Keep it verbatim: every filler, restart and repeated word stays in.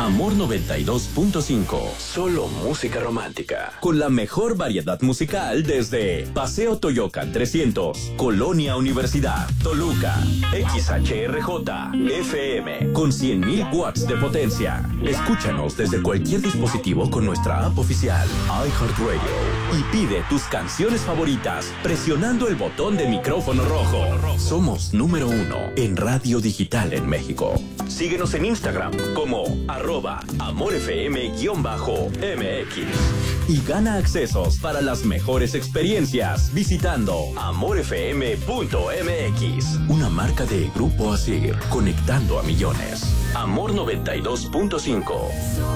Amor noventa y dos punto cinco. Solo música romántica. Con la mejor variedad musical desde Paseo Toyocan trescientos, Colonia Universidad, Toluca. X H R J F M con cien mil watts de potencia. Escúchanos desde cualquier dispositivo con nuestra app oficial iHeartRadio y pide tus canciones favoritas presionando el botón de micrófono rojo. Somos número uno en radio digital en México. Síguenos en Instagram como arroba amorfm-M X y gana accesos para las mejores experiencias visitando amorfm punto M X. Una marca de Grupo Asir, conectando a millones. Amor noventa y dos punto cinco.